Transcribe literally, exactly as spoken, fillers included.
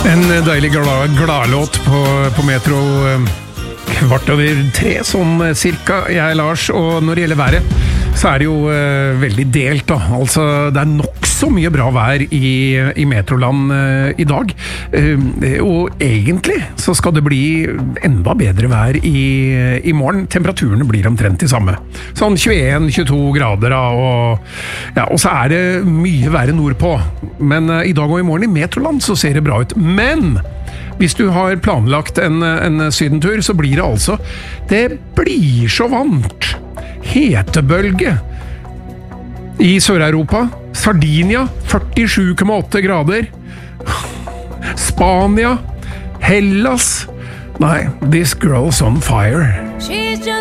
En deilig glad, gladlåt på, på Metro kvart over tre, sånn cirka. Jeg er Lars, og når det gjelder været, så er det jo uh, veldig delt da. Altså, det er nok så mye bra vær i, i Metroland uh, i dag. Uh, og egentlig så skal det bli enda bedre vær i, i morgen. Temperaturene blir omtrent de samme. Sånn tjueen til tjueto grader da, og, ja, og så er det mye været nordpå. Men uh, i dag og i morgen i Metroland så ser det bra ut. Men hvis du har planlagt en, en sydentur, så blir det altså det blir så varmt. Hetebølge i Sør-Europa. Sardinia førtisju komma åtte grader. Spania, Hellas. Nei, this girl's on fire.